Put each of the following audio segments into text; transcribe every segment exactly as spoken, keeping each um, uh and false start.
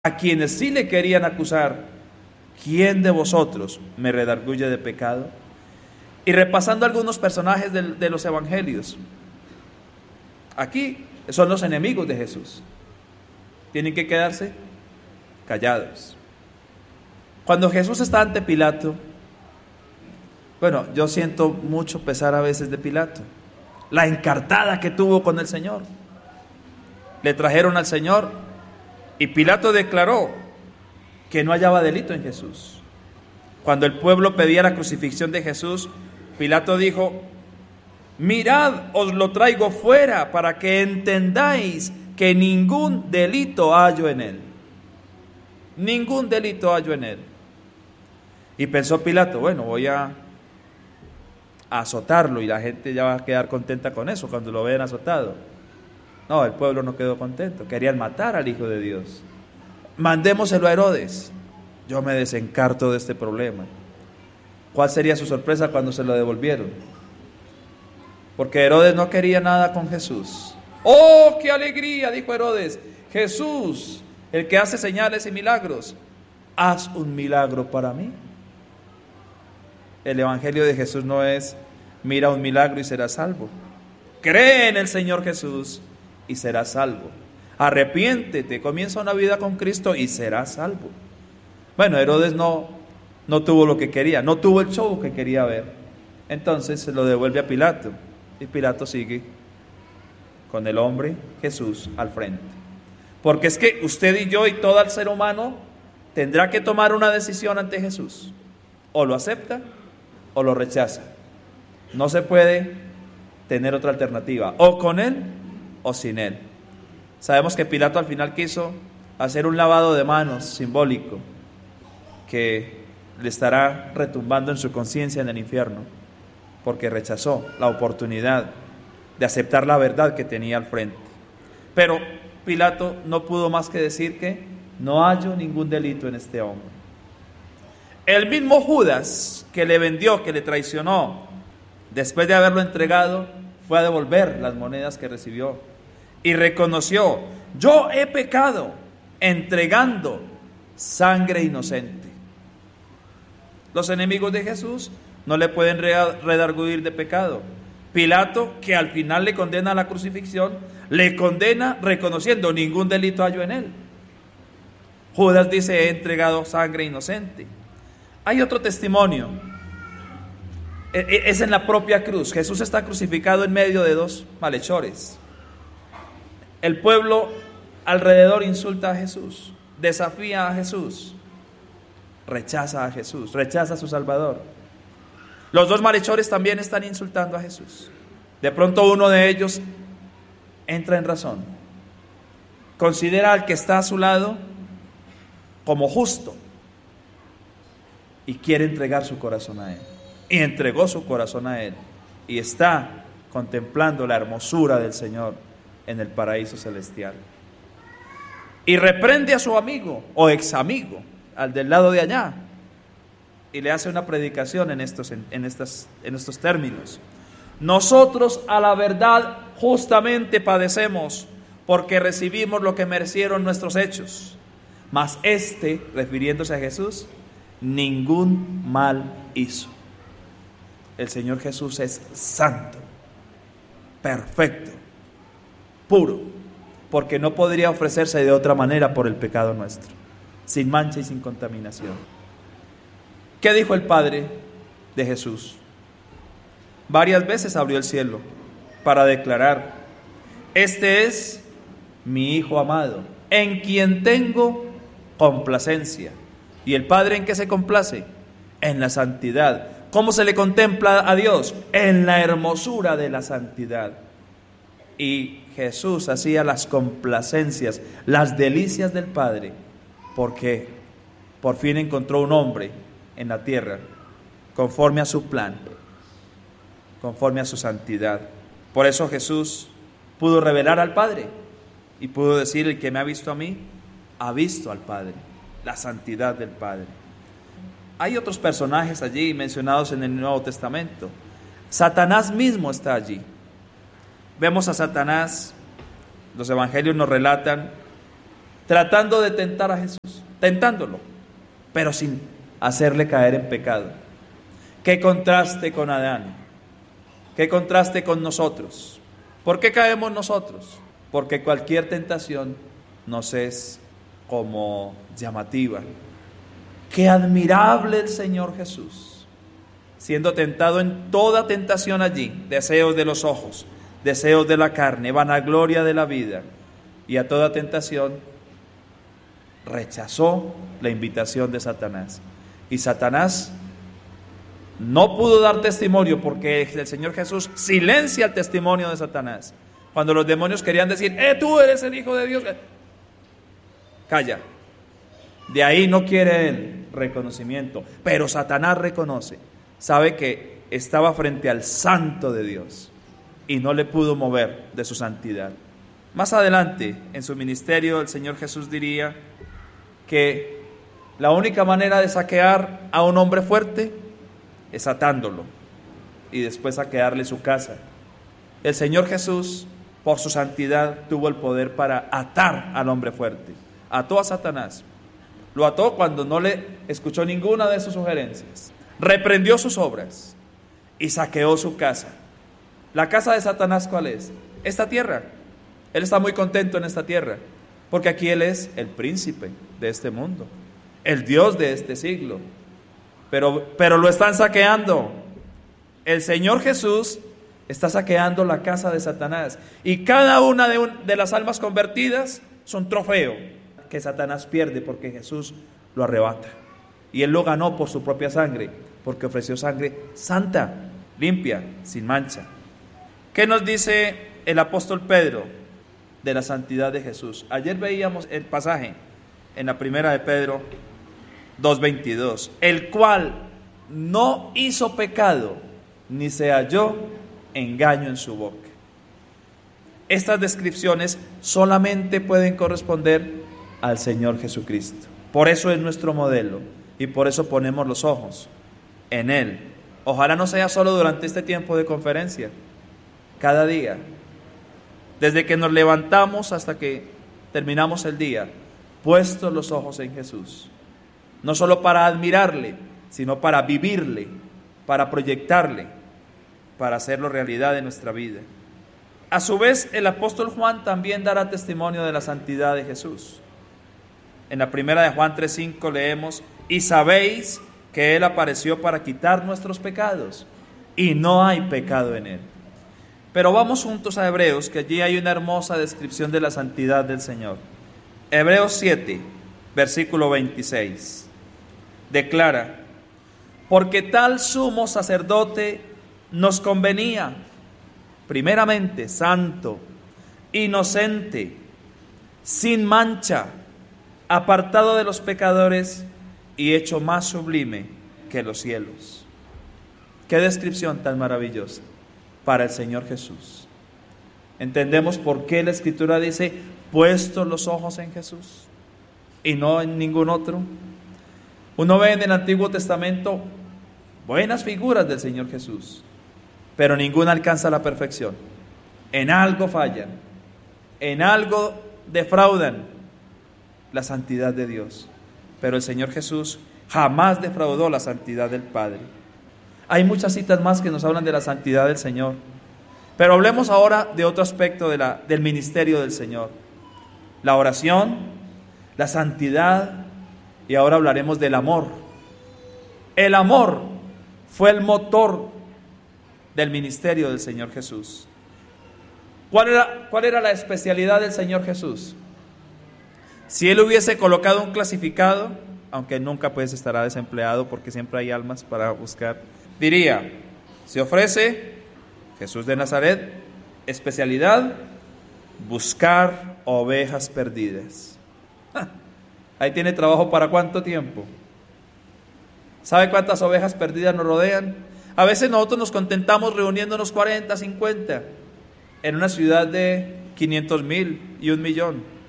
a quienes sí le querían acusar: ¿quién de vosotros me redarguye de pecado? Y repasando algunos personajes de, de los evangelios, aquí son los enemigos de Jesús. Tienen que quedarse callados. Cuando Jesús está ante Pilato, bueno, yo siento mucho pesar a veces de Pilato, la encartada que tuvo con el Señor. Le trajeron al Señor y Pilato declaró que no hallaba delito en Jesús. Cuando el pueblo pedía la crucifixión de Jesús, Pilato dijo: mirad, os lo traigo fuera para que entendáis que ningún delito hallo en él. Ningún delito hallo en él. Y pensó Pilato: bueno, voy a, a azotarlo y la gente ya va a quedar contenta con eso cuando lo vean azotado. No, el pueblo no quedó contento, querían matar al Hijo de Dios. Mandémoselo a Herodes. Yo me desencarto de este problema. ¿Cuál sería su sorpresa cuando se lo devolvieron? Porque Herodes no quería nada con Jesús. ¡Oh, qué alegría!, dijo Herodes. Jesús, el que hace señales y milagros, haz un milagro para mí. El evangelio de Jesús no es: mira un milagro y serás salvo. Cree en el Señor Jesús y serás salvo. Arrepiéntete, comienza una vida con Cristo y serás salvo. Bueno, Herodes no, no tuvo lo que quería, no tuvo el show que quería ver. Entonces se lo devuelve a Pilato y Pilato sigue con el hombre Jesús al frente. Porque es que usted y yo y todo el ser humano tendrá que tomar una decisión ante Jesús. O lo acepta o lo rechaza. No se puede tener otra alternativa, o con él o sin él. Sabemos que Pilato al final quiso hacer un lavado de manos simbólico que le estará retumbando en su conciencia en el infierno, porque rechazó la oportunidad de aceptar la verdad que tenía al frente. Pero Pilato no pudo más que decir que no hallo ningún delito en este hombre. El mismo Judas que le vendió, que le traicionó, después de haberlo entregado, fue a devolver las monedas que recibió y reconoció: yo he pecado entregando sangre inocente. Los enemigos de Jesús no le pueden redarguir de pecado. Pilato, que al final le condena a la crucifixión, le condena reconociendo: ningún delito hallo en él. Judas dice: he entregado sangre inocente. Hay otro testimonio, es en la propia cruz. Jesús está crucificado en medio de dos malhechores. El pueblo alrededor insulta a Jesús, desafía a Jesús, rechaza a Jesús, rechaza a su Salvador. Los dos malhechores también están insultando a Jesús. De pronto uno de ellos entra en razón, considera al que está a su lado como justo y quiere entregar su corazón a él. Y entregó su corazón a él y está contemplando la hermosura del Señor en el paraíso celestial. Y reprende a su amigo o ex amigo, al del lado de allá, y le hace una predicación en estos, en, en, estas, en estos términos: nosotros a la verdad justamente padecemos, porque recibimos lo que merecieron nuestros hechos, mas este, refiriéndose a Jesús, ningún mal hizo. El Señor Jesús es santo, perfecto, puro, porque no podría ofrecerse de otra manera por el pecado nuestro, sin mancha y sin contaminación. ¿Qué dijo el Padre de Jesús? Varias veces abrió el cielo para declarar: este es mi Hijo amado, en quien tengo complacencia. ¿Y el Padre en qué se complace? En la santidad. ¿Cómo se le contempla a Dios? En la hermosura de la santidad. Y Jesús hacía las complacencias, las delicias del Padre, porque por fin encontró un hombre en la tierra conforme a su plan, conforme a su santidad. Por eso Jesús pudo revelar al Padre y pudo decir: el que me ha visto a mí, ha visto al Padre, la santidad del Padre. Hay otros personajes allí mencionados en el Nuevo Testamento. Satanás mismo está allí. Vemos a Satanás, los evangelios nos relatan, tratando de tentar a Jesús, tentándolo, pero sin hacerle caer en pecado. Qué contraste con Adán, qué contraste con nosotros. ¿Por qué caemos nosotros? Porque cualquier tentación nos es como llamativa. Qué admirable el Señor Jesús, siendo tentado en toda tentación allí, deseos de los ojos, deseos de la carne, vanagloria de la vida, y a toda tentación rechazó la invitación de Satanás. Y Satanás no pudo dar testimonio porque el Señor Jesús silencia el testimonio de Satanás. Cuando los demonios querían decir, eh, tú eres el Hijo de Dios, calla. De ahí no quiere él reconocimiento, pero Satanás reconoce, sabe que estaba frente al Santo de Dios y no le pudo mover de su santidad. Más adelante, en su ministerio, el Señor Jesús diría que la única manera de saquear a un hombre fuerte es atándolo y después saquearle su casa. El Señor Jesús, por su santidad, tuvo el poder para atar al hombre fuerte. Ató a Satanás. Lo ató cuando no le escuchó ninguna de sus sugerencias. Reprendió sus obras y saqueó su casa. ¿La casa de Satanás cuál es? Esta tierra. Él está muy contento en esta tierra, porque aquí él es el príncipe de este mundo, el Dios de este siglo. Pero, pero lo están saqueando. El Señor Jesús está saqueando la casa de Satanás. Y cada una de, un, de las almas convertidas es un trofeo que Satanás pierde porque Jesús lo arrebata. Y él lo ganó por su propia sangre, porque ofreció sangre santa, limpia, sin mancha. ¿Qué nos dice el apóstol Pedro de la santidad de Jesús? Ayer veíamos el pasaje en la primera de Pedro dos veintidós, el cual no hizo pecado, ni se halló engaño en su boca. Estas descripciones solamente pueden corresponder al Señor Jesucristo. Por eso es nuestro modelo y por eso ponemos los ojos en Él. Ojalá no sea solo durante este tiempo de conferencia, cada día, desde que nos levantamos hasta que terminamos el día, puestos los ojos en Jesús. No solo para admirarle, sino para vivirle, para proyectarle, para hacerlo realidad en nuestra vida. A su vez, el apóstol Juan también dará testimonio de la santidad de Jesús. En la primera de Juan tres cinco leemos, y sabéis que Él apareció para quitar nuestros pecados, y no hay pecado en Él. Pero vamos juntos a Hebreos, que allí hay una hermosa descripción de la santidad del Señor. Hebreos siete, versículo veintiséis, declara, porque tal sumo sacerdote nos convenía, primeramente santo, inocente, sin mancha, apartado de los pecadores y hecho más sublime que los cielos. Qué descripción tan maravillosa para el Señor Jesús. Entendemos por qué la Escritura dice, puestos los ojos en Jesús y no en ningún otro. Uno ve en el Antiguo Testamento buenas figuras del Señor Jesús, pero ninguna alcanza la perfección. En algo fallan, en algo defraudan la santidad de Dios, pero el Señor Jesús jamás defraudó la santidad del Padre. Hay muchas citas más que nos hablan de la santidad del Señor, pero hablemos ahora de otro aspecto de la, del ministerio del Señor: la oración, la santidad, y ahora hablaremos del amor. El amor fue el motor del ministerio del Señor Jesús. ¿Cuál era, cuál era la especialidad del Señor Jesús? Si Él hubiese colocado un clasificado, aunque nunca pues estará desempleado porque siempre hay almas para buscar, diría, se ofrece Jesús de Nazaret, especialidad, buscar ovejas perdidas. ¡Ja! Ahí tiene trabajo para ¿cuánto tiempo? ¿Sabe cuántas ovejas perdidas nos rodean? A veces nosotros nos contentamos reuniéndonos cuarenta, cincuenta en una ciudad de quinientos mil y un millón.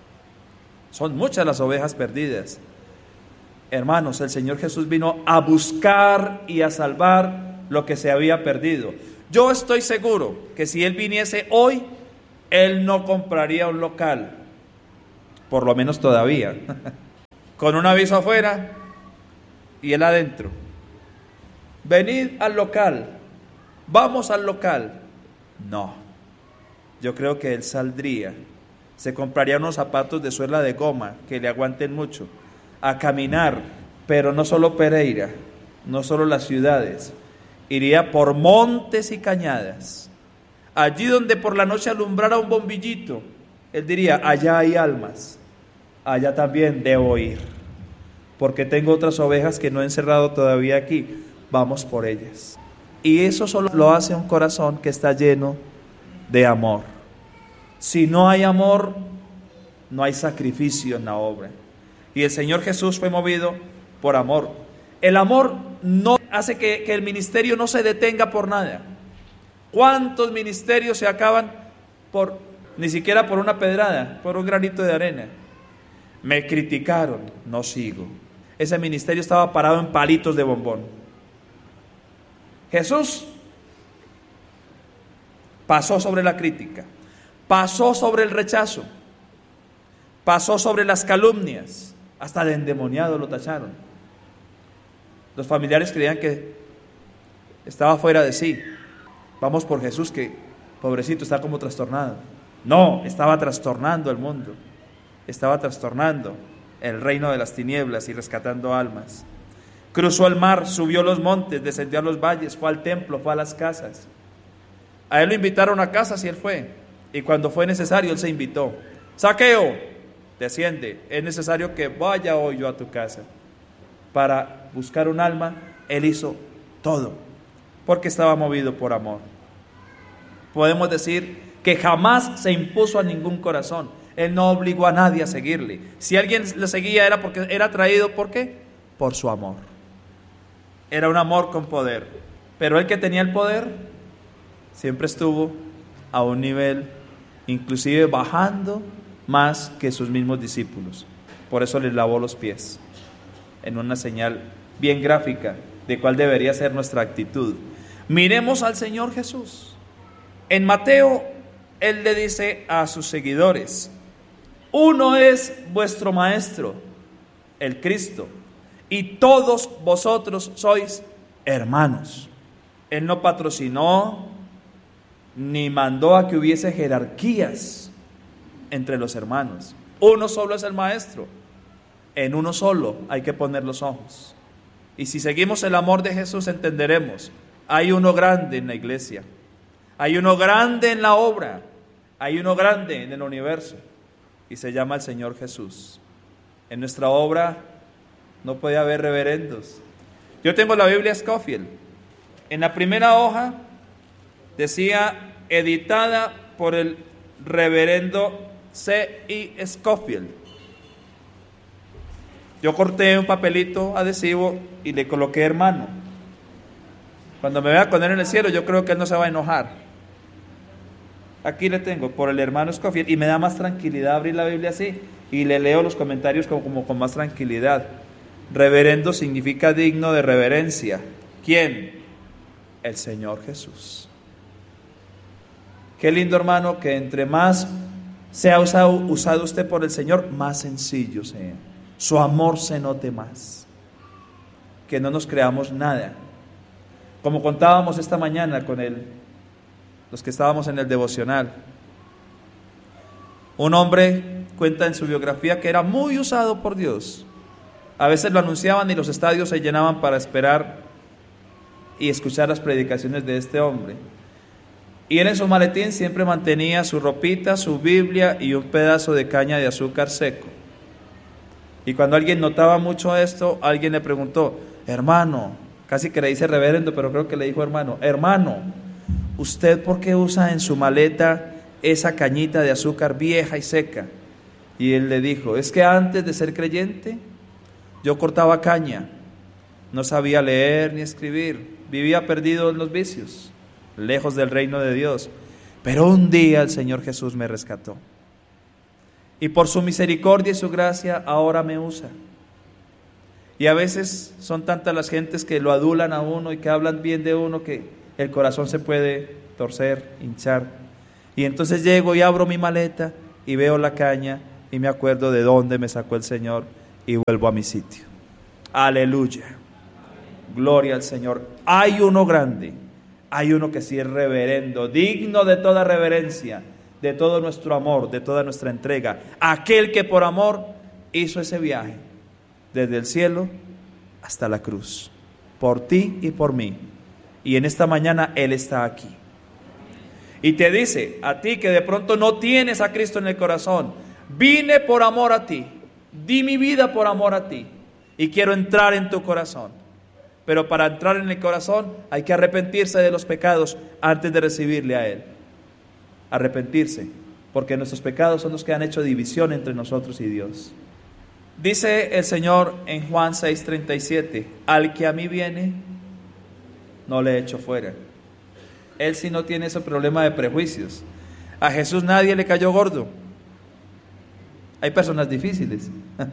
Son muchas las ovejas perdidas. Hermanos, el Señor Jesús vino a buscar y a salvar lo que se había perdido. Yo estoy seguro que si Él viniese hoy, Él no compraría un local por lo menos todavía, con un aviso afuera y él adentro. Venid al local, vamos al local. No, yo creo que él saldría, se compraría unos zapatos de suela de goma que le aguanten mucho, a caminar, pero no solo Pereira, no solo las ciudades, iría por montes y cañadas, allí donde por la noche alumbrara un bombillito, él diría, allá hay almas, allá también debo ir, porque tengo otras ovejas que no he encerrado todavía aquí, vamos por ellas. Y eso solo lo hace un corazón que está lleno de amor. Si no hay amor, no hay sacrificio en la obra. Y el Señor Jesús fue movido por amor. El amor no hace que, que el ministerio no se detenga por nada. ¿Cuántos ministerios se acaban por, ni siquiera por una pedrada, por un granito de arena? Me criticaron, no sigo. Ese ministerio estaba parado en palitos de bombón. Jesús pasó sobre la crítica, pasó sobre el rechazo, pasó sobre las calumnias, hasta de endemoniado lo tacharon. Los familiares creían que estaba fuera de sí. Vamos por Jesús, que pobrecito está como trastornado. No, estaba trastornando el mundo, estaba trastornando el reino de las tinieblas y rescatando almas. Cruzó el mar, subió los montes, descendió a los valles, fue al templo, fue a las casas. A él lo invitaron a casas y él fue. Y cuando fue necesario, él se invitó. Zaqueo, desciende, es necesario que vaya hoy yo a tu casa. Para buscar un alma, él hizo todo, porque estaba movido por amor. Podemos decir que jamás se impuso a ningún corazón. Él no obligó a nadie a seguirle. Si alguien le seguía era porque era atraído, ¿por qué? Por su amor. Era un amor con poder. Pero el que tenía el poder siempre estuvo a un nivel, inclusive bajando más que sus mismos discípulos. Por eso les lavó los pies, en una señal bien gráfica de cuál debería ser nuestra actitud. Miremos al Señor Jesús. En Mateo, Él le dice a sus seguidores: uno es vuestro Maestro, el Cristo, y todos vosotros sois hermanos. Él no patrocinó ni mandó a que hubiese jerarquías entre los hermanos. Uno solo es el Maestro. En uno solo hay que poner los ojos. Y si seguimos el amor de Jesús, entenderemos: hay uno grande en la iglesia, hay uno grande en la obra, hay uno grande en el universo, y se llama el Señor Jesús. En nuestra obra no puede haber reverendos. Yo tengo la Biblia Scofield. En la primera hoja decía: editada por el reverendo C I Scofield. Yo corté un papelito adhesivo y le coloqué hermano. Cuando me vea con él en el cielo, yo creo que él no se va a enojar. Aquí le tengo, por el hermano Scofield, y me da más tranquilidad abrir la Biblia así, y le leo los comentarios como, como con más tranquilidad. Reverendo significa digno de reverencia. ¿Quién? El Señor Jesús. Qué lindo, hermano, que entre más sea usado, usado usted por el Señor, más sencillo sea. Su amor se note más. Que no nos creamos nada. Como contábamos esta mañana con el, los que estábamos en el devocional. Un hombre cuenta en su biografía que era muy usado por Dios. A veces lo anunciaban y los estadios se llenaban para esperar y escuchar las predicaciones de este hombre. Y él en su maletín siempre mantenía su ropita, su Biblia y un pedazo de caña de azúcar seco. Y cuando alguien notaba mucho esto, alguien le preguntó: hermano, casi que le dice reverendo, pero creo que le dijo hermano, hermano, ¿usted por qué usa en su maleta esa cañita de azúcar vieja y seca? Y él le dijo: es que antes de ser creyente, yo cortaba caña, no sabía leer ni escribir, vivía perdido en los vicios, lejos del reino de Dios. Pero un día el Señor Jesús me rescató. Y por su misericordia y su gracia ahora me usa. Y a veces son tantas las gentes que lo adulan a uno y que hablan bien de uno que el corazón se puede torcer, hinchar. Y entonces llego y abro mi maleta y veo la caña y me acuerdo de dónde me sacó el Señor y vuelvo a mi sitio. Aleluya. Gloria al Señor. Hay uno grande, hay uno que sí es reverendo, digno de toda reverencia, de todo nuestro amor, de toda nuestra entrega. Aquel que por amor hizo ese viaje desde el cielo hasta la cruz, por ti y por mí. Y en esta mañana Él está aquí. Y te dice a ti que de pronto no tienes a Cristo en el corazón: vine por amor a ti, di mi vida por amor a ti y quiero entrar en tu corazón. Pero para entrar en el corazón hay que arrepentirse de los pecados antes de recibirle a Él. Arrepentirse, porque nuestros pecados son los que han hecho división entre nosotros y Dios. Dice el Señor en Juan seis treinta y siete: al que a mí viene, no le echo fuera. Él sí no tiene ese problema de prejuicios. A Jesús nadie le cayó gordo. Hay personas difíciles.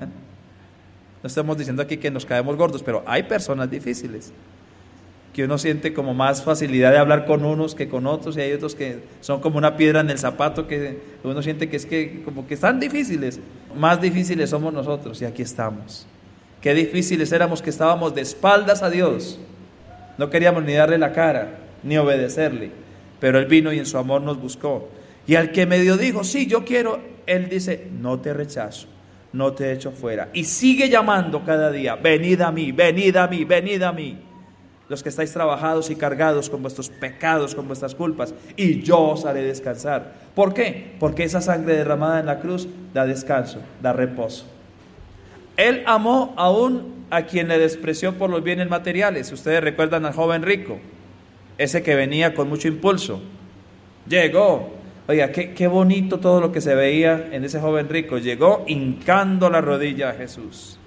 No estamos diciendo aquí que nos caemos gordos, pero hay personas difíciles, que uno siente como más facilidad de hablar con unos que con otros, y hay otros que son como una piedra en el zapato, que uno siente que es que como que están difíciles. Más difíciles somos nosotros, y aquí estamos. Qué difíciles éramos, que estábamos de espaldas a Dios, no queríamos ni darle la cara, ni obedecerle, pero Él vino y en su amor nos buscó. Y al que medio dijo, sí, yo quiero, Él dice, no te rechazo, no te echo fuera. Y sigue llamando cada día: venid a mí, venid a mí, venid a mí, los que estáis trabajados y cargados con vuestros pecados, con vuestras culpas, y yo os haré descansar. ¿Por qué? Porque esa sangre derramada en la cruz da descanso, da reposo. Él amó aún a quien le despreció por los bienes materiales. Ustedes recuerdan al joven rico, ese que venía con mucho impulso. Llegó, oiga, qué, qué bonito todo lo que se veía en ese joven rico. Llegó hincando la rodilla a Jesús.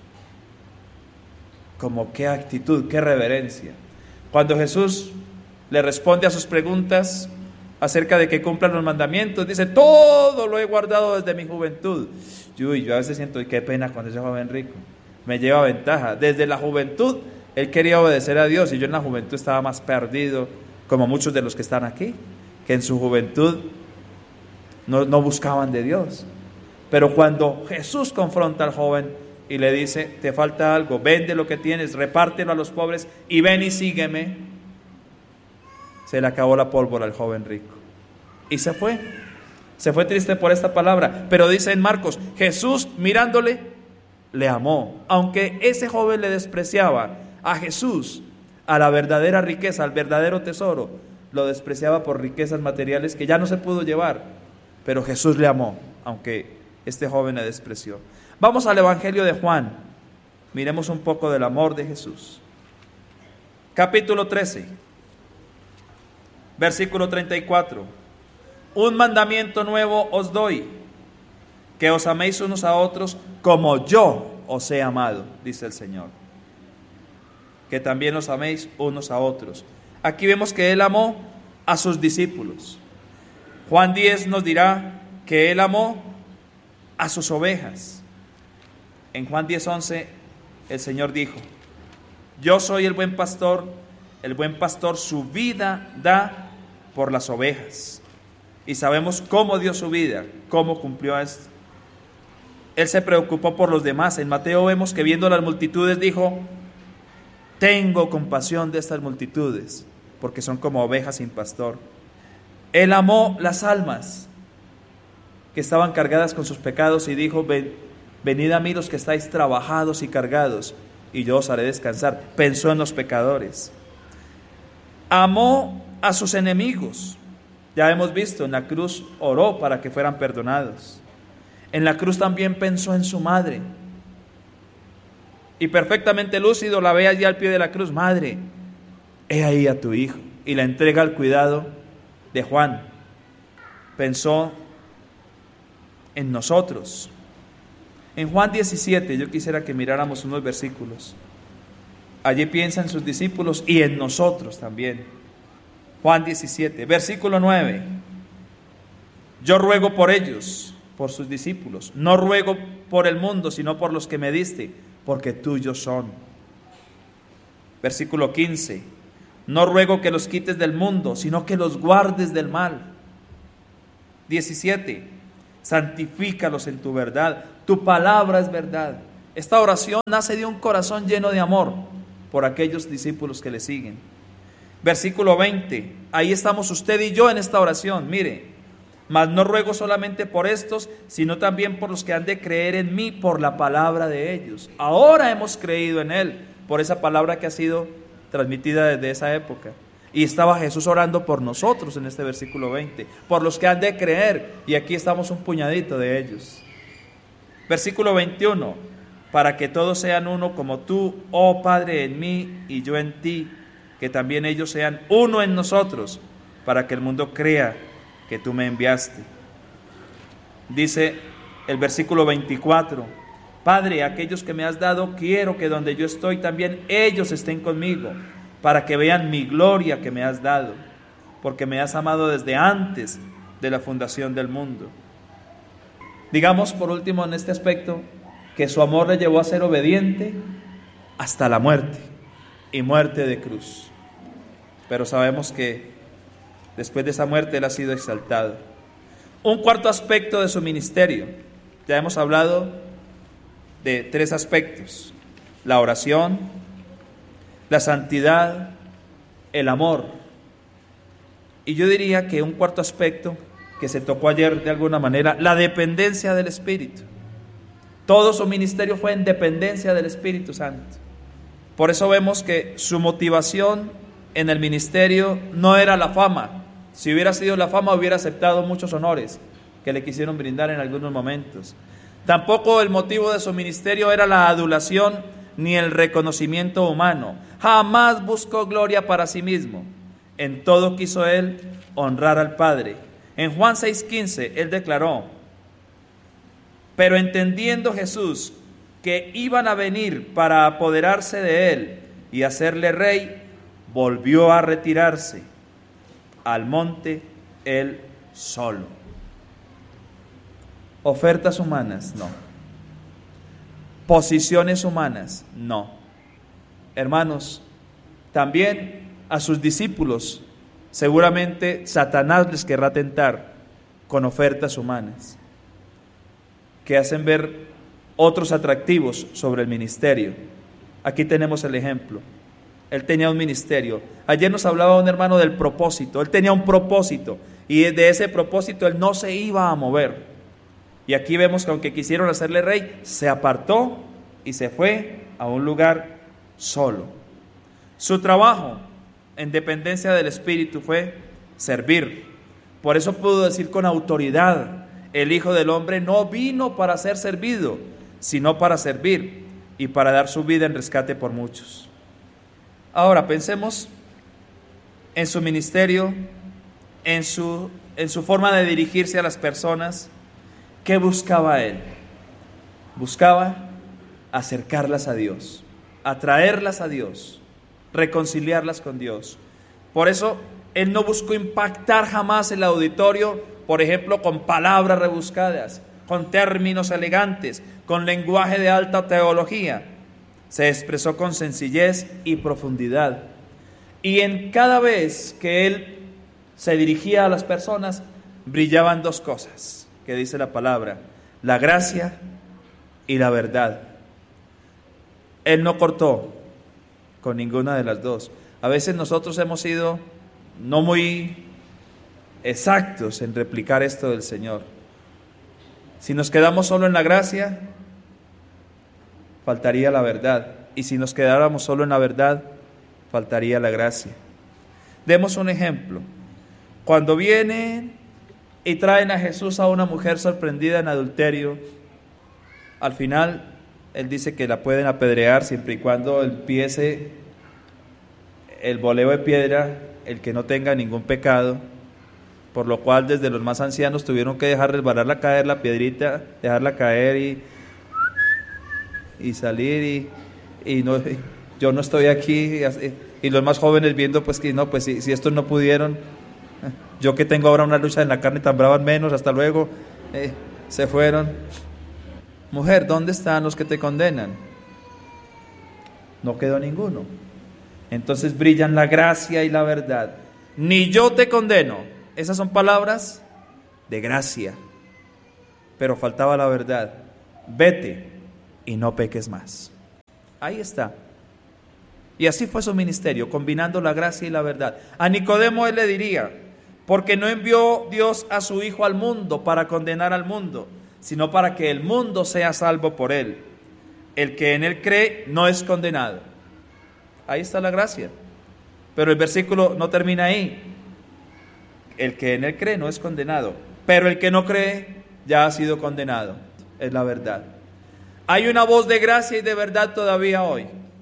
Como qué actitud, qué reverencia. Cuando Jesús le responde a sus preguntas acerca de que cumplan los mandamientos, dice: todo lo he guardado desde mi juventud. Yo, yo a veces siento qué pena cuando ese joven rico me lleva ventaja. Desde la juventud él quería obedecer a Dios, y yo en la juventud estaba más perdido, como muchos de los que están aquí, que en su juventud no, no buscaban de Dios. Pero cuando Jesús confronta al joven y le dice: te falta algo, vende lo que tienes, repártelo a los pobres y ven y sígueme, se le acabó la pólvora al joven rico y se fue. Se fue triste por esta palabra. Pero dice en Marcos: Jesús, mirándole, le amó. Aunque ese joven le despreciaba, a Jesús, a la verdadera riqueza, al verdadero tesoro, lo despreciaba por riquezas materiales que ya no se pudo llevar. Pero Jesús le amó, aunque este joven le despreció. Vamos al Evangelio de Juan. Miremos un poco del amor de Jesús. Capítulo trece, versículo treinta y cuatro. Un mandamiento nuevo os doy, que os améis unos a otros como yo os he amado, dice el Señor. Que también os améis unos a otros. Aquí vemos que Él amó a sus discípulos. Juan diez nos dirá que Él amó a sus ovejas. En Juan diez once el Señor dijo: yo soy el buen pastor, el buen pastor su vida da por las ovejas. Y sabemos cómo dio su vida, cómo cumplió esto. Él se preocupó por los demás. En Mateo vemos que viendo las multitudes dijo: tengo compasión de estas multitudes, porque son como ovejas sin pastor. Él amó las almas que estaban cargadas con sus pecados y dijo: Ven, venid a mí los que estáis trabajados y cargados, y yo os haré descansar. Pensó en los pecadores. Amó a sus enemigos. Ya hemos visto, en la cruz oró para que fueran perdonados. En la cruz también pensó en su madre. Y perfectamente lúcido la ve allí al pie de la cruz: madre, he ahí a tu hijo. Y la entrega al cuidado de Juan. Pensó en nosotros. En Juan diecisiete yo quisiera que miráramos unos versículos. Allí piensa en sus discípulos y en nosotros también. Juan diecisiete, versículo nueve. Yo ruego por ellos, por sus discípulos. No ruego por el mundo, sino por los que me diste, porque tuyos son. Versículo quince. No ruego que los quites del mundo, sino que los guardes del mal. diecisiete. santifícalos en tu verdad, tu palabra es verdad. Esta oración nace de un corazón lleno de amor por aquellos discípulos que le siguen. Versículo veinte, ahí estamos usted y yo en esta oración, mire, mas no ruego solamente por estos, sino también por los que han de creer en mí por la palabra de ellos. Ahora hemos creído en Él, por esa palabra que ha sido transmitida desde esa época. Y estaba Jesús orando por nosotros en este versículo veinte, por los que han de creer, y aquí estamos un puñadito de ellos. Versículo veintiuno, para que todos sean uno como tú, oh Padre, en mí y yo en ti, que también ellos sean uno en nosotros, para que el mundo crea que tú me enviaste. Dice el versículo veinticuatro, Padre, aquellos que me has dado, quiero que donde yo estoy también ellos estén conmigo, para que vean mi gloria que me has dado, porque me has amado desde antes de la fundación del mundo. Digamos por último en este aspecto, que su amor le llevó a ser obediente hasta la muerte, y muerte de cruz. Pero sabemos que después de esa muerte Él ha sido exaltado. Un cuarto aspecto de su ministerio. Ya hemos hablado de tres aspectos: la oración, la santidad, el amor. Y yo diría que un cuarto aspecto que se tocó ayer de alguna manera, la dependencia del Espíritu. Todo su ministerio fue en dependencia del Espíritu Santo. Por eso vemos que su motivación en el ministerio no era la fama. Si hubiera sido la fama, hubiera aceptado muchos honores que le quisieron brindar en algunos momentos. Tampoco el motivo de su ministerio era la adulación ni el reconocimiento humano. Jamás buscó gloria para sí mismo. En todo quiso Él honrar al Padre. En Juan seis quince, Él declaró: pero entendiendo Jesús que iban a venir para apoderarse de Él y hacerle rey, volvió a retirarse al monte Él solo. Ofertas humanas, no. Posiciones humanas, no. Hermanos, también a sus discípulos seguramente Satanás les querrá tentar con ofertas humanas que hacen ver otros atractivos sobre el ministerio. Aquí tenemos el ejemplo. Él tenía un ministerio. Ayer nos hablaba un hermano del propósito. Él tenía un propósito y de ese propósito él no se iba a mover. Y aquí vemos que aunque quisieron hacerle rey, se apartó y se fue a un lugar solo. Su trabajo en dependencia del Espíritu fue servir. Por eso pudo decir con autoridad: el Hijo del Hombre no vino para ser servido, sino para servir y para dar su vida en rescate por muchos. Ahora pensemos en su ministerio, en su, en su forma de dirigirse a las personas. ¿Qué buscaba Él? Buscaba acercarlas a Dios, atraerlas a Dios, reconciliarlas con Dios. Por eso Él no buscó impactar jamás el auditorio, por ejemplo, con palabras rebuscadas, con términos elegantes, con lenguaje de alta teología. Se expresó con sencillez y profundidad. Y en cada vez que Él se dirigía a las personas, brillaban dos cosas que dice la palabra: la gracia y la verdad. Él no cortó con ninguna de las dos. A veces nosotros hemos sido no muy exactos en replicar esto del Señor. Si nos quedamos solo en la gracia, faltaría la verdad. Y si nos quedáramos solo en la verdad, faltaría la gracia. Demos un ejemplo. Cuando vienen y traen a Jesús a una mujer sorprendida en adulterio, al final Él dice que la pueden apedrear siempre y cuando empiece el boleo de piedra el que no tenga ningún pecado, por lo cual desde los más ancianos tuvieron que dejar resbalarla, caer la piedrita, dejarla caer y, y salir y, y no, yo no estoy aquí, y, y los más jóvenes viendo pues que no, pues si, si estos no pudieron, yo que tengo ahora una lucha en la carne tan brava menos, hasta luego, eh, se fueron. Mujer, ¿dónde están los que te condenan? No quedó ninguno. Entonces brillan la gracia y la verdad. Ni yo te condeno. Esas son palabras de gracia. pero faltaba la verdad. Vete y no peques más. Ahí está. Y así fue su ministerio, combinando la gracia y la verdad. A Nicodemo él le diría, porque no envió Dios a su Hijo al mundo para condenar al mundo, sino para que el mundo sea salvo por él. El que en él cree no es condenado. Ahí está la gracia. Pero el versículo no termina ahí. El que en él cree no es condenado, pero el que no cree ya ha sido condenado. Es la verdad. Hay una voz de gracia y de verdad todavía hoy.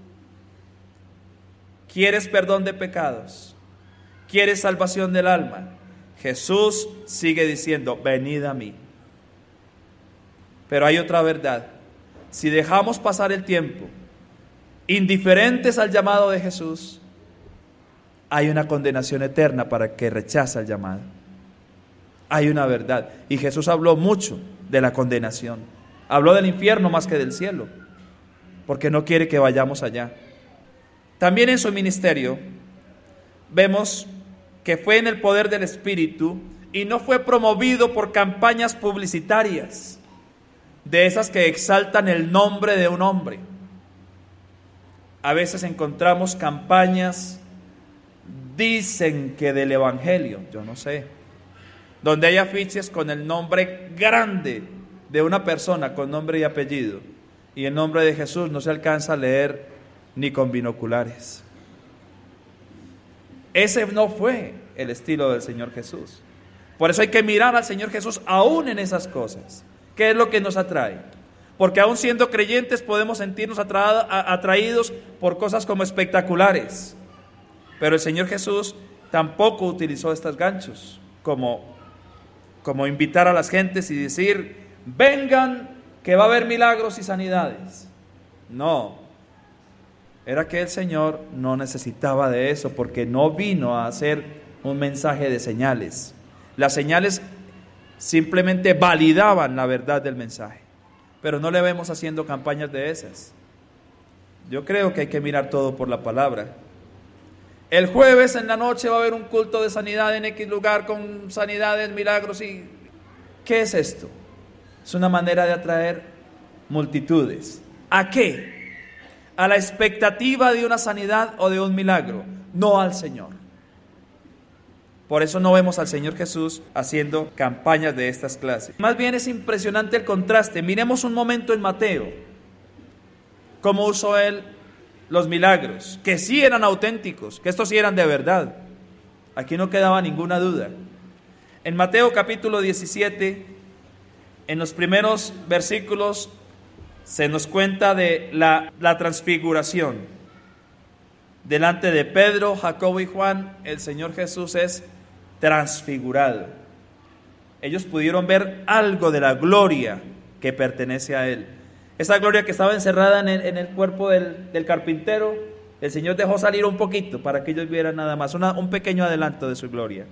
¿Quieres perdón de pecados? ¿Quieres salvación del alma? Jesús sigue diciendo, venid a mí. Pero hay otra verdad. Si dejamos pasar el tiempo, indiferentes al llamado de Jesús, hay una condenación eterna para el que rechaza el llamado. Hay una verdad. Y Jesús habló mucho de la condenación. Habló del infierno más que del cielo, porque no quiere que vayamos allá. También en su ministerio vemos que fue en el poder del Espíritu y no fue promovido por campañas publicitarias, de esas que exaltan el nombre de un hombre. A veces encontramos campañas, dicen que del Evangelio, yo no sé, donde hay afiches con el nombre grande de una persona con nombre y apellido, y el nombre de Jesús no se alcanza a leer ni con binoculares. Ese no fue el estilo del Señor Jesús. Por eso hay que mirar al Señor Jesús aún en esas cosas. ¿Qué es lo que nos atrae? Porque aún siendo creyentes podemos sentirnos atra- atraídos por cosas como espectaculares. Pero el Señor Jesús tampoco utilizó estos ganchos como, como invitar a las gentes y decir, vengan que va a haber milagros y sanidades. No. Era que el Señor no necesitaba de eso, porque no vino a hacer un mensaje de señales. Las señales simplemente validaban la verdad del mensaje, pero no le vemos haciendo campañas de esas. Yo creo que hay que mirar todo por la palabra. El jueves en la noche va a haber un culto de sanidad en X lugar con sanidades, milagros y... ¿Qué es esto? Es una manera de atraer multitudes. ¿A qué? A la expectativa de una sanidad o de un milagro, no al Señor. Por eso no vemos al Señor Jesús haciendo campañas de estas clases. Más bien es impresionante el contraste. Miremos un momento en Mateo, cómo usó él los milagros, que sí eran auténticos, que estos sí eran de verdad. Aquí no quedaba ninguna duda. En Mateo capítulo diecisiete, en los primeros versículos, se nos cuenta de la, la transfiguración. Delante de Pedro, Jacobo y Juan, el Señor Jesús es transfigurado. Ellos pudieron ver algo de la gloria que pertenece a Él. Esa gloria que estaba encerrada en el, en el cuerpo del, del carpintero, el Señor dejó salir un poquito para que ellos vieran nada más, una, un pequeño adelanto de su gloria.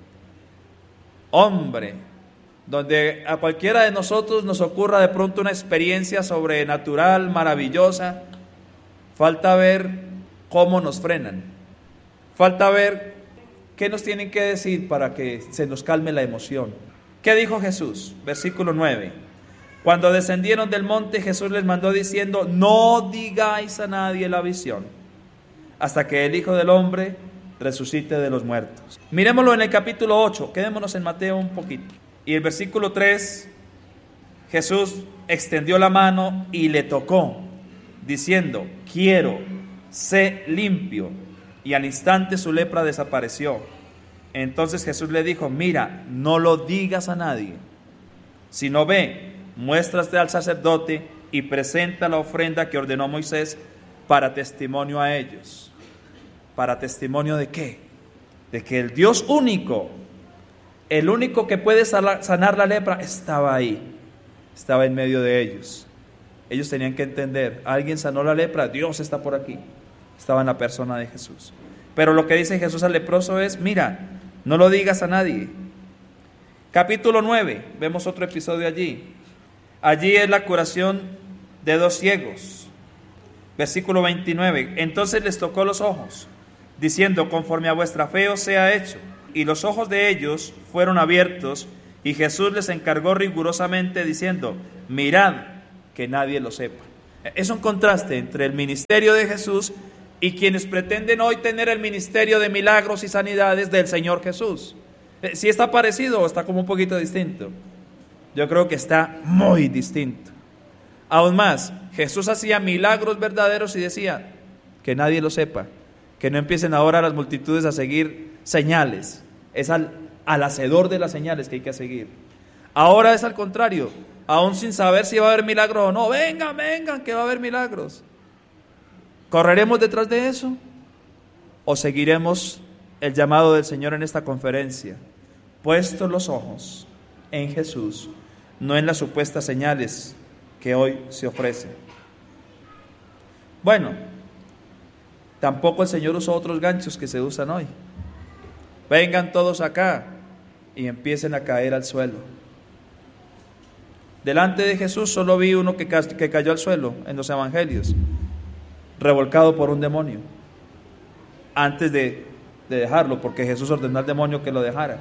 Hombre, donde a cualquiera de nosotros nos ocurra de pronto una experiencia sobrenatural, maravillosa, falta ver cómo nos frenan, falta ver qué nos tienen que decir para que se nos calme la emoción. ¿Qué dijo Jesús? Versículo nueve. Cuando descendieron del monte, Jesús les mandó diciendo, no digáis a nadie la visión, hasta que el Hijo del Hombre resucite de los muertos. Miremoslo en el capítulo ocho, quedémonos en Mateo un poquito. Y el versículo tres, Jesús extendió la mano y le tocó, diciendo, quiero, sé limpio. Y al instante su lepra desapareció. Entonces Jesús le dijo, mira, no lo digas a nadie, sino ve, muéstrate al sacerdote y presenta la ofrenda que ordenó Moisés para testimonio a ellos. ¿Para testimonio de qué? De que el Dios único, el único que puede sanar la lepra, estaba ahí, estaba en medio de ellos. Ellos tenían que entender, alguien sanó la lepra, Dios está por aquí. Estaba en la persona de Jesús. Pero lo que dice Jesús al leproso es, mira, no lo digas a nadie. Capítulo nueve, vemos otro episodio allí. Allí es la curación de dos ciegos. Versículo veintinueve, entonces les tocó los ojos, diciendo, conforme a vuestra fe os sea hecho. Y los ojos de ellos fueron abiertos, Y Jesús les encargó rigurosamente diciendo: mirad que nadie lo sepa. Es un contraste entre el ministerio de Jesús y quienes pretenden hoy tener el ministerio de milagros y sanidades del Señor Jesús. ¿Sí está parecido o está como un poquito distinto? Yo creo que está muy distinto. Aún más, Jesús hacía milagros verdaderos y decía: que nadie lo sepa, que no empiecen ahora las multitudes a seguir señales. Es al, al hacedor de las señales que hay que seguir. Ahora es al contrario, aún sin saber si va a haber milagros o no. Vengan, vengan, que va a haber milagros. ¿Correremos detrás de eso? ¿O seguiremos el llamado del Señor en esta conferencia? Puestos los ojos en Jesús, no en las supuestas señales que hoy se ofrecen. Bueno, tampoco el Señor usó otros ganchos que se usan hoy. Vengan todos acá y empiecen a caer al suelo. Delante de Jesús solo vi uno que, ca- que cayó al suelo en los evangelios, revolcado por un demonio, antes de, de dejarlo, porque Jesús ordenó al demonio que lo dejara.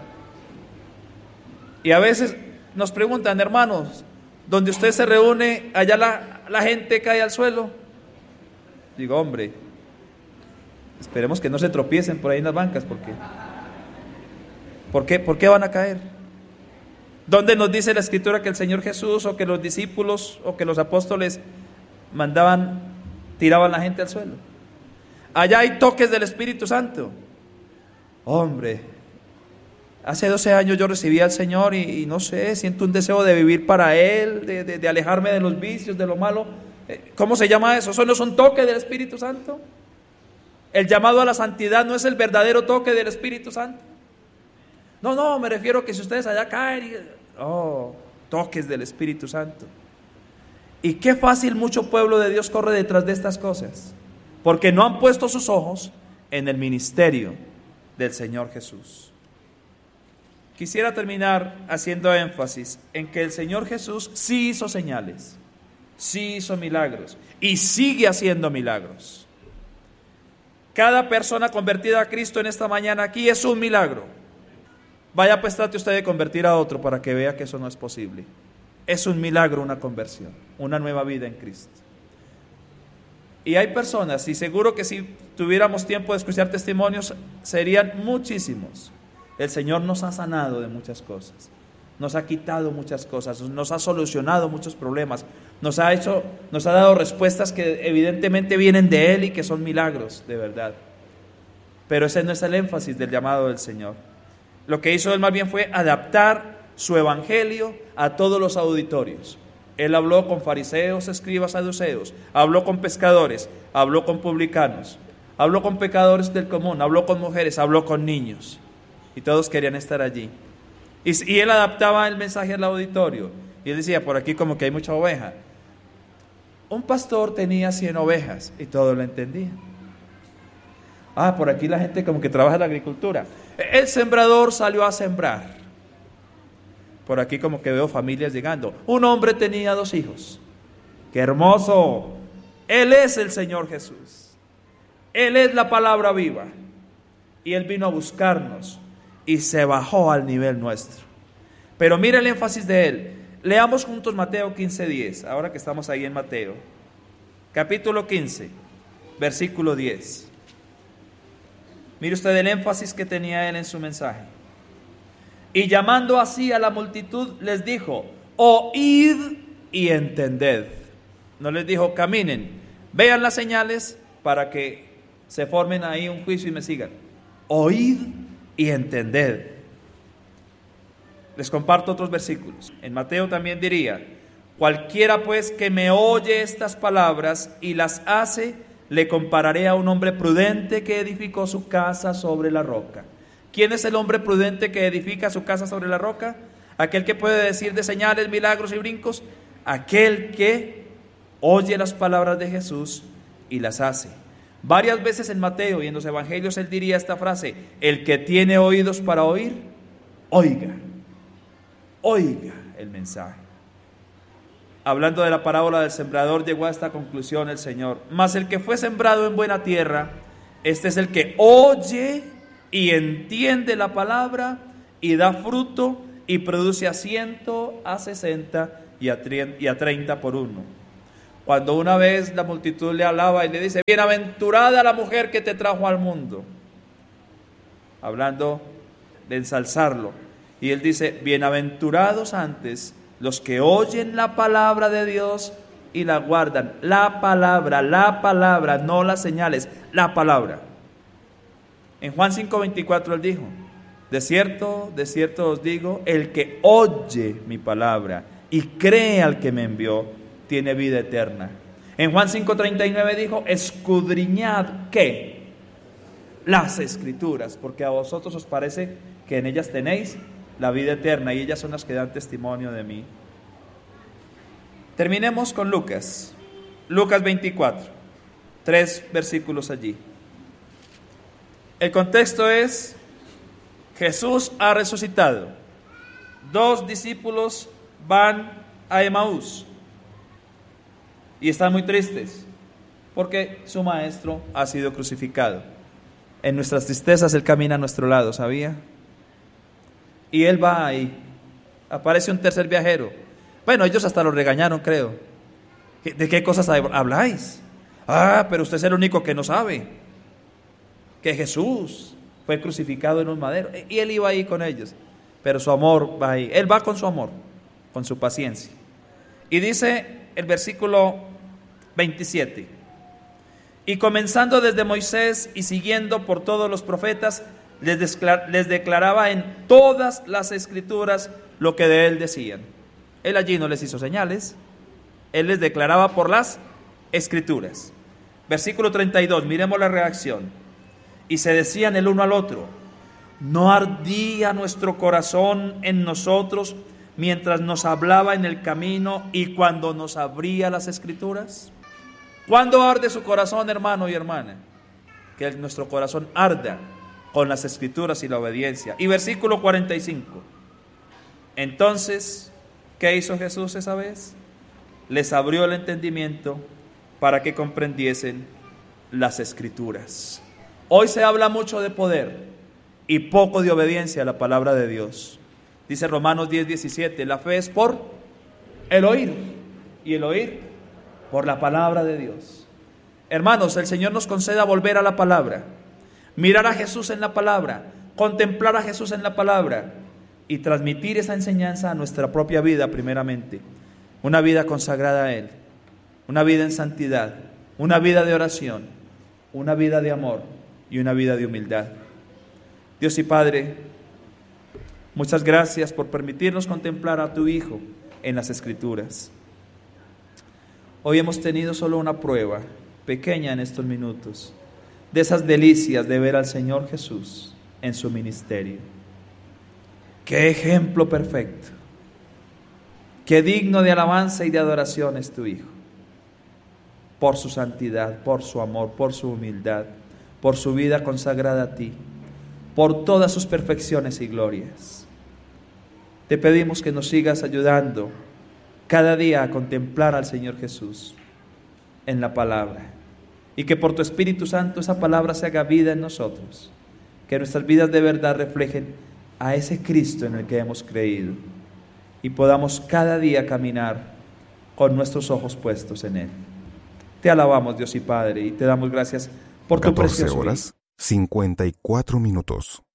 Y a veces nos preguntan: hermanos, donde usted se reúne, allá la, la gente cae al suelo. Digo, hombre, esperemos que no se tropiecen por ahí en las bancas, porque ¿por qué, por qué van a caer? ¿Dónde nos dice la Escritura que el Señor Jesús o que los discípulos o que los apóstoles mandaban, tiraban la gente al suelo? Allá hay toques del Espíritu Santo. Hombre, hace doce años yo recibí al Señor y, y no sé, siento un deseo de vivir para Él, de, de, de alejarme de los vicios, de lo malo. ¿Cómo se llama eso? ¿Eso no es un toque del Espíritu Santo? El llamado a la santidad no es el verdadero toque del Espíritu Santo. No, no, me refiero a que si ustedes allá caen, y, oh, toques del Espíritu Santo. Y qué fácil mucho pueblo de Dios corre detrás de estas cosas, porque no han puesto sus ojos en el ministerio del Señor Jesús. Quisiera terminar haciendo énfasis en que el Señor Jesús sí hizo señales, sí hizo milagros y sigue haciendo milagros. Cada persona convertida a Cristo en esta mañana aquí es un milagro. Vaya, pues trate usted de convertir a otro para que vea que eso no es posible. Es un milagro una conversión, una nueva vida en Cristo. Y hay personas, y seguro que si tuviéramos tiempo de escuchar testimonios, serían muchísimos. El Señor nos ha sanado de muchas cosas, nos ha quitado muchas cosas, nos ha solucionado muchos problemas, nos ha hecho, nos ha dado respuestas que evidentemente vienen de Él y que son milagros de verdad. Pero ese no es el énfasis del llamado del Señor. Lo que hizo Él más bien fue adaptar su evangelio a todos los auditorios. Él habló con fariseos, escribas, saduceos, habló con pescadores, habló con publicanos, habló con pecadores del común, habló con mujeres, habló con niños. Y todos querían estar allí. Y, y Él adaptaba el mensaje al auditorio. Y Él decía: por aquí como que hay mucha oveja. Un pastor tenía cien ovejas y todos lo entendían. Ah, por aquí la gente como que trabaja en la agricultura. El sembrador salió a sembrar. Por aquí como que veo familias llegando. Un hombre tenía dos hijos. ¡Qué hermoso! Él es el Señor Jesús. Él es la palabra viva. Y Él vino a buscarnos y se bajó al nivel nuestro. Pero mira el énfasis de Él. Leamos juntos Mateo quince diez, ahora que estamos ahí en Mateo. Capítulo quince, versículo diez. Mire usted el énfasis que tenía Él en su mensaje. Y llamando así a la multitud, les dijo: oíd y entended. No les dijo: caminen, vean las señales para que se formen ahí un juicio y me sigan. Oíd y entended. Les comparto otros versículos. En Mateo también diría: cualquiera pues que me oye estas palabras y las hace, le compararé a un hombre prudente que edificó su casa sobre la roca. ¿Quién es el hombre prudente que edifica su casa sobre la roca? Aquel que puede decir de señales, milagros y brincos. Aquel que oye las palabras de Jesús y las hace. Varias veces en Mateo y en los evangelios Él diría esta frase: el que tiene oídos para oír, oiga. Oiga el mensaje. Hablando de la parábola del sembrador, llegó a esta conclusión el Señor: mas el que fue sembrado en buena tierra, este es el que oye y entiende la palabra y da fruto y produce a ciento, a sesenta y a treinta por uno. Cuando una vez la multitud le alaba y le dice, bienaventurada la mujer que te trajo al mundo, hablando de ensalzarlo, y él dice, bienaventurados antes los que oyen la palabra de Dios y la guardan. La palabra, la palabra, no las señales, la palabra. En Juan cinco veinticuatro él dijo, de cierto, de cierto os digo, el que oye mi palabra y cree al que me envió, tiene vida eterna. En Juan cinco treinta y nueve dijo, escudriñad, ¿qué? Las Escrituras, porque a vosotros os parece que en ellas tenéis la vida eterna y ellas son las que dan testimonio de mí. Terminemos con Lucas, Lucas veinticuatro, tres versículos allí. El contexto es, Jesús ha resucitado, dos discípulos van a Emaús y están muy tristes porque su maestro ha sido crucificado. En nuestras tristezas Él camina a nuestro lado, ¿sabía? Y Él va ahí, aparece un tercer viajero. Bueno, ellos hasta lo regañaron, creo. ¿De qué cosas habláis? Ah, pero usted es el único que no sabe que Jesús fue crucificado en un madero. Y Él iba ahí con ellos, pero su amor va ahí. Él va con su amor, con su paciencia. Y dice el versículo veintisiete, y comenzando desde Moisés y siguiendo por todos los profetas, les, desclar- les declaraba en todas las Escrituras lo que de Él decían. Él allí no les hizo señales, Él les declaraba por las Escrituras. Versículo treinta y dos, miremos la reacción. Y se decían el uno al otro, ¿no ardía nuestro corazón en nosotros mientras nos hablaba en el camino y cuando nos abría las Escrituras? ¿Cuándo arde su corazón, hermano y hermana? Que nuestro corazón arda con las Escrituras y la obediencia. Y versículo cuarenta y cinco, entonces, ¿qué hizo Jesús esa vez? Les abrió el entendimiento para que comprendiesen las Escrituras. Hoy se habla mucho de poder y poco de obediencia a la palabra de Dios. Dice Romanos diez diecisiete, la fe es por el oír y el oír por la palabra de Dios. Hermanos, el Señor nos conceda volver a la palabra, mirar a Jesús en la palabra, contemplar a Jesús en la palabra y transmitir esa enseñanza a nuestra propia vida primeramente. Una vida consagrada a Él, una vida en santidad, una vida de oración, una vida de amor y una vida de humildad. Dios y Padre, muchas gracias por permitirnos contemplar a tu Hijo en las Escrituras. Hoy hemos tenido solo una prueba pequeña en estos minutos de esas delicias de ver al Señor Jesús en su ministerio. Qué ejemplo perfecto, qué digno de alabanza y de adoración es tu Hijo, por su santidad, por su amor, por su humildad, por su vida consagrada a ti, por todas sus perfecciones y glorias. Te pedimos que nos sigas ayudando cada día a contemplar al Señor Jesús en la palabra y que por tu Espíritu Santo esa palabra se haga vida en nosotros, que nuestras vidas de verdad reflejen a ese Cristo en el que hemos creído y podamos cada día caminar con nuestros ojos puestos en Él. Te alabamos, Dios y Padre, y te damos gracias por tu precioso catorce horas, cincuenta y cuatro minutos.